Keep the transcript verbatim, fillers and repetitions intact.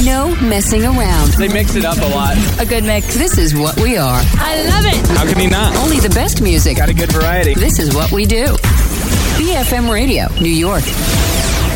No messing around. They mix it up a lot. A good mix. This is what we are. I love it. How can he not? Only the best music. Got a good variety. This is what we do. B F M Radio, New York.